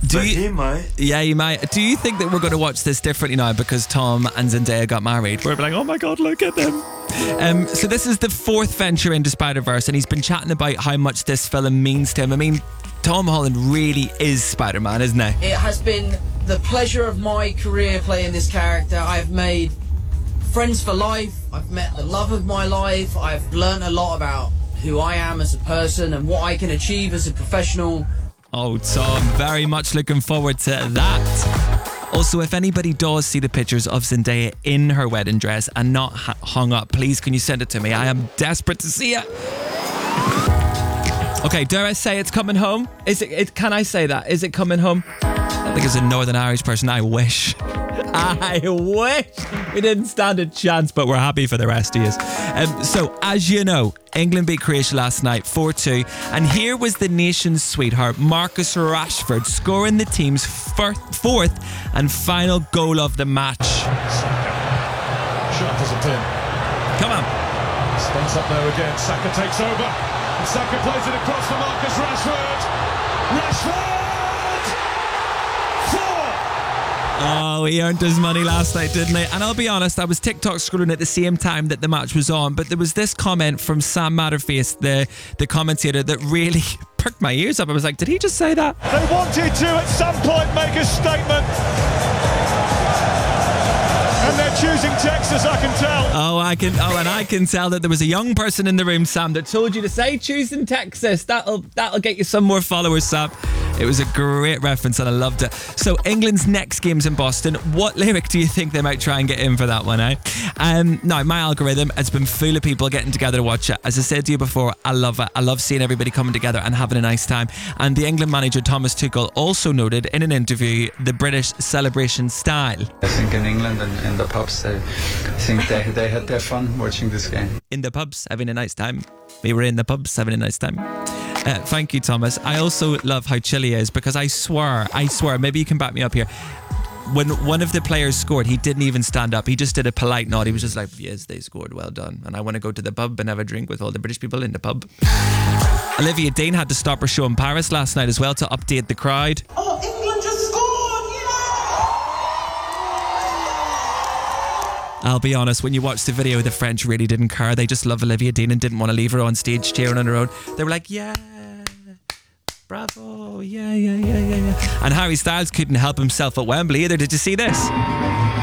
He might. Yeah, you might. Do you think that we're going to watch this differently now because Tom and Zendaya got married? We're like, oh my God, look at them. So this is the fourth venture into Spider-Verse, and he's been chatting about how much this film means to him. I mean, Tom Holland really is Spider-Man, isn't he? It has been the pleasure of my career playing this character. I've made friends for life. I've met the love of my life. I've learned a lot about who I am as a person and what I can achieve as a professional. Oh, Tom, very much looking forward to that. Also, if anybody does see the pictures of Zendaya in her wedding dress and not hung up, please can you send it to me? I am desperate to see it. Okay, dare I say it's coming home? Is it? Can I say that? Is it coming home? I think as a Northern Irish person, I wish. I wish we didn't stand a chance, but we're happy for the rest of you. So, as you know, England beat Croatia last night 4-2, and here was the nation's sweetheart, Marcus Rashford, scoring the team's fourth and final goal of the match. Sharp as a pin. Come on. Spins up there again. Saka takes over. And Saka plays it across for Marcus Rashford. Rashford! Oh, he earned his money last night, didn't he? And I'll be honest, I was TikTok scrolling at the same time that the match was on, but there was this comment from Sam Matterface, the commentator, that really perked my ears up. I was like, did he just say that? They wanted to at some point make a statement. And they're choosing Texas, I can tell. And I can tell that there was a young person in the room, Sam, that told you to say choosing Texas. That'll get you some more followers, Sam. It was a great reference and I loved it. So England's next game's in Boston. What lyric do you think they might try and get in for that one, eh? Now, my algorithm has been full of people getting together to watch it. As I said to you before, I love it. I love seeing everybody coming together and having a nice time. And the England manager, Thomas Tuchel, also noted in an interview the British celebration style. I think in England and in the pubs, I think they had their fun watching this game. In the pubs, having a nice time. We were in the pubs having a nice time. Thank you, Thomas. I also love how chill he is, because I swear, maybe you can back me up here. When one of the players scored, he didn't even stand up. He just did a polite nod. He was just like, yes, they scored, well done. And I want to go to the pub and have a drink with all the British people in the pub. Olivia Dean had to stop her show in Paris last night as well to update the crowd. Oh, England just scored! I'll be honest, when you watch the video, the French really didn't care. They just love Olivia Dean and didn't want to leave her on stage cheering on her own. They were like, yeah, bravo, yeah. And Harry Styles couldn't help himself at Wembley either. Did you see this?